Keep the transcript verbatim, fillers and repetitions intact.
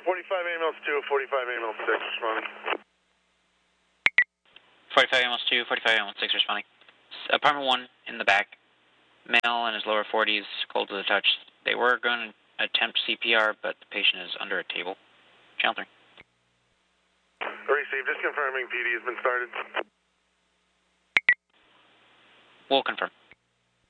forty-five ambulance two, forty-five ambulance six responding. forty-five ambulance two, forty-five ambulance six responding. Apartment one in the back. Male in his lower forties, cold to the touch. They were going to attempt C P R, but the patient is under a table. Channel three. Received. Just confirming P D has been started. We'll confirm.